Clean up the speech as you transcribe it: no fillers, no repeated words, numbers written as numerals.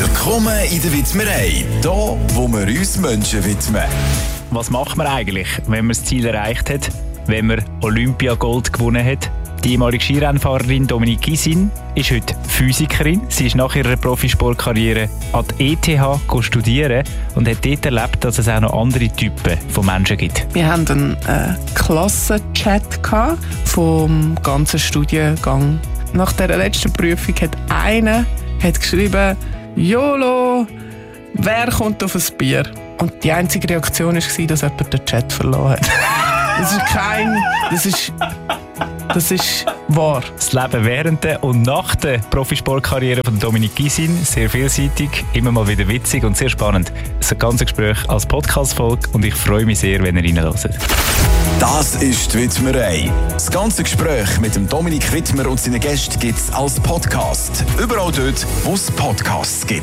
Willkommen in der Widmerei, hier, wo wir uns Menschen widmen. Was macht man eigentlich, wenn man das Ziel erreicht hat, wenn man Olympiagold gewonnen hat? Die ehemalige Skirennfahrerin Dominique Gysin ist heute Physikerin. Sie ist nach ihrer Profisportkarriere an die ETH studieren und hat dort erlebt, dass es auch noch andere Typen von Menschen gibt. Wir hatten einen Klassenchat vom ganzen Studiengang. Nach der letzten Prüfung hat einer geschrieben: YOLO, wer kommt auf ein Bier? Und die einzige Reaktion war, dass jemand den Chat verloren hat. Das ist wahr. Das Leben während und nach der Profisportkarriere von Dominique Gysin, sehr vielseitig, immer mal wieder witzig und sehr spannend. Das ganze Gespräch als Podcast-Folge und ich freue mich sehr, wenn ihr reinhört. Das ist die Widmerei. Das ganze Gespräch mit dem Dominik Widmer und seinen Gästen gibt es als Podcast. Überall dort, wo es Podcasts gibt.